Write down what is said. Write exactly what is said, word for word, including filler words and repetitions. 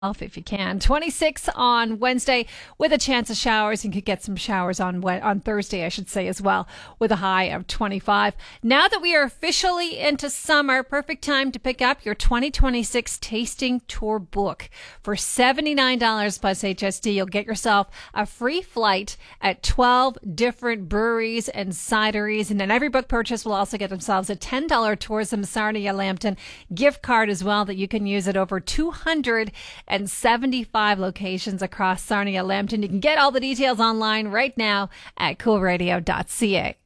If you can. twenty-six on Wednesday with a chance of showers. You could get some showers on on Thursday, I should say, as well, with a high of twenty-five. Now that we are officially into summer, perfect time to pick up your twenty twenty-six tasting tour book. For seventy-nine dollars plus H S D, you'll get yourself a free flight at twelve different breweries and cideries. And then every book purchase will also get themselves a ten dollars Tourism Sarnia Lambton gift card as well that you can use at over two hundred and seventy-five locations across Sarnia Lambton. You can get all the details online right now at cool radio dot c a.